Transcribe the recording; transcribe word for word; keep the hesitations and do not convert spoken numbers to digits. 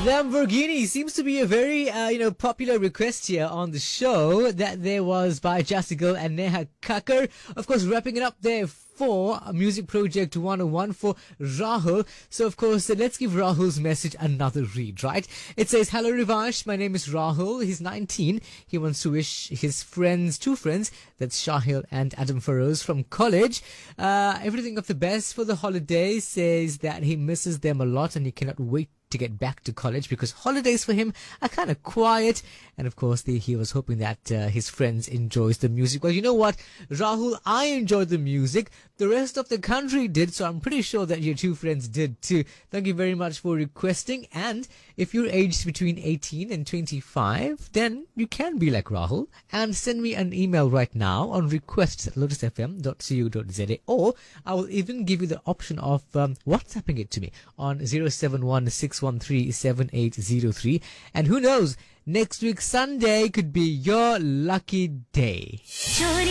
Lamborghini seems to be a very, uh, you know, popular request here on the show. That there was by Jasigal and Neha Kakkar. Of course, wrapping it up there for Music Project one oh one for Rahul. So, of course, uh, let's give Rahul's message another read, right? It says, "Hello, Rivash. My name is Rahul. He's nineteen. He wants to wish his friends, two friends, that's Shahil and Adam Feroz from college, uh, everything of the best for the holidays. Says that he misses them a lot and he cannot wait to get back to college because holidays for him are kind of quiet." And of course, the, he was hoping that uh, his friends enjoys the music. Well, you know what, Rahul, I enjoyed the music. The rest of the country did, so I'm pretty sure that your two friends did too. Thank you very much for requesting. And if you're aged between eighteen and twenty-five, then you can be like Rahul and send me an email right now on requests at lotus f m dot co dot z a, or I will even give you the option of um, WhatsApping it to me on zero seven one six one three seven eight zero three. And who knows, next week Sunday could be your lucky day.